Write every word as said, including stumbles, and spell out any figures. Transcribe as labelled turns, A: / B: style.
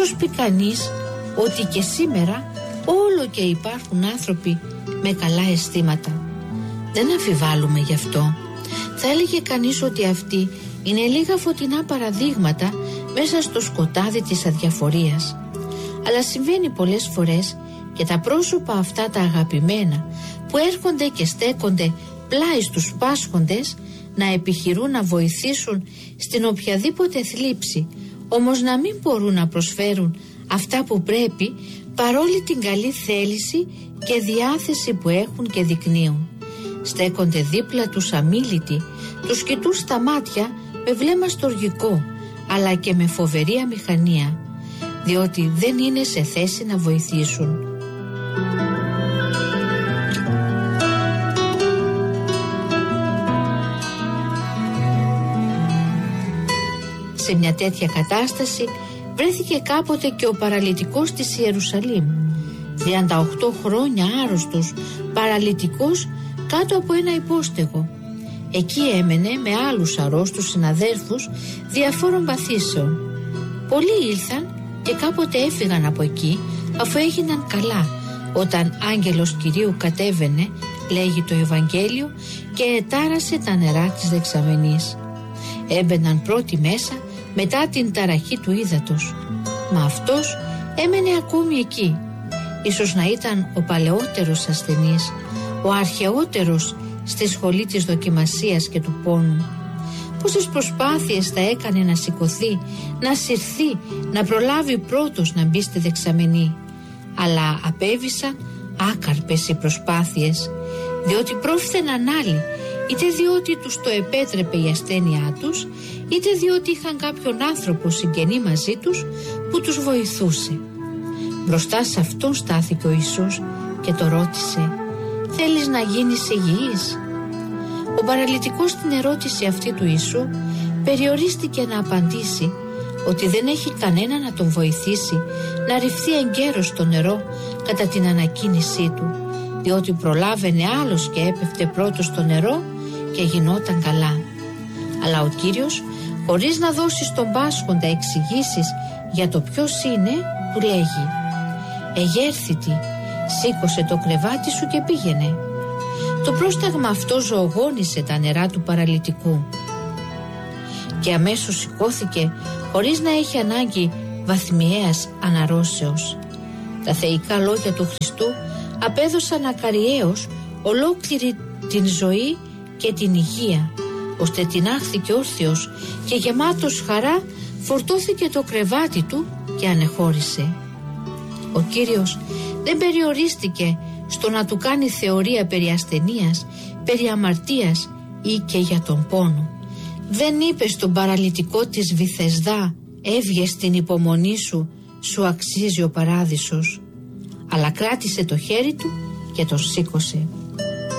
A: Ίσως πει κανείς ότι και σήμερα όλο και υπάρχουν άνθρωποι με καλά αισθήματα. Δεν αμφιβάλλουμε γι' αυτό. Θα έλεγε κανείς ότι αυτοί είναι λίγα φωτεινά παραδείγματα μέσα στο σκοτάδι της αδιαφορίας. Αλλά συμβαίνει πολλές φορές και τα πρόσωπα αυτά τα αγαπημένα που έρχονται και στέκονται πλάι στους πάσχοντες να επιχειρούν να βοηθήσουν στην οποιαδήποτε θλίψη, όμως να μην μπορούν να προσφέρουν αυτά που πρέπει παρόλη την καλή θέληση και διάθεση που έχουν και δεικνύουν. Στέκονται δίπλα τους αμίλητοι, τους κοιτούν στα μάτια με βλέμμα στοργικό, αλλά και με φοβερή αμηχανία, διότι δεν είναι σε θέση να βοηθήσουν. Σε μια τέτοια κατάσταση βρέθηκε κάποτε και ο παραλυτικός της Ιερουσαλήμ, τριάντα οκτώ χρόνια άρρωστος, παραλυτικός κάτω από ένα υπόστεγο. Εκεί έμενε με άλλους αρρώστους συναδέρφους διαφόρων παθήσεων. Πολλοί ήλθαν και κάποτε έφυγαν από εκεί αφού έγιναν καλά, όταν άγγελος Κυρίου κατέβαινε, λέγει το Ευαγγέλιο, και ετάρασε τα νερά της δεξαμενής. Έμπαιναν πρώτοι μέσα μετά την ταραχή του ύδατος, μα αυτός έμενε ακόμη εκεί. Ίσως να ήταν ο παλαιότερος ασθενής, ο αρχαιότερος στη σχολή της δοκιμασίας και του πόνου. Πόσες προσπάθειες θα έκανε να σηκωθεί, να συρθεί, να προλάβει πρώτος να μπει στη δεξαμενή. Αλλά απέβησαν άκαρπες οι προσπάθειες, διότι πρόφθαιναν άλλοι, είτε διότι τους το επέτρεπε η ασθένειά τους, είτε διότι είχαν κάποιον άνθρωπο συγγενή μαζί τους που τους βοηθούσε. Μπροστά σε αυτόν στάθηκε ο Ιησούς και το ρώτησε: «Θέλεις να γίνεις υγιής?» Ο παραλυτικός στην ερώτηση αυτή του Ιησού περιορίστηκε να απαντήσει ότι δεν έχει κανένα να τον βοηθήσει να ρυφθεί εγκαίρος στο νερό κατά την ανακοίνησή του, διότι προλάβαινε άλλος και έπεφτε πρώτος στο νερό και γινόταν καλά. Αλλά ο Κύριος, χωρίς να δώσει στον πάσχοντα εξηγήσεις για το ποιος είναι, του λέγει: «Εγέρθητη, σήκωσε το κρεβάτι σου και πήγαινε». Το πρόσταγμα αυτό ζωογόνησε τα νερά του παραλυτικού και αμέσως σηκώθηκε χωρίς να έχει ανάγκη βαθμιαίας αναρρώσεως. Τα θεϊκά λόγια του Χριστού απέδωσαν ακαριέως ολόκληρη την ζωή και την υγεία, ώστε τινάχθηκε όρθιος και γεμάτος χαρά φορτώθηκε το κρεβάτι του και ανεχώρησε. Ο Κύριος δεν περιορίστηκε στο να του κάνει θεωρία περί ασθενείας, περί αμαρτίας ή και για τον πόνο. Δεν είπε στον παραλυτικό της Βηθεσδά: «Έβγες στην υπομονή σου, σου αξίζει ο παράδεισος», αλλά κράτησε το χέρι του και τον σήκωσε.